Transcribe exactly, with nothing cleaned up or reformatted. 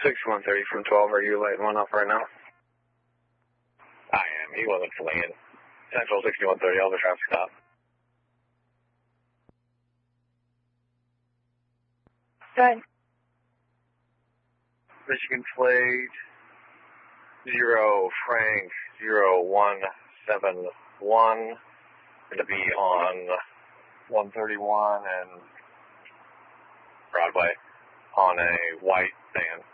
sixty-one thirty from twelve, are you lighting one up right now? I am. He wasn't fleeing. Central sixty-one thirty, all the traffic stop. Good. Michigan plate zero Frank zero one seven one. Going to be on one thirty-one and Broadway on a white van.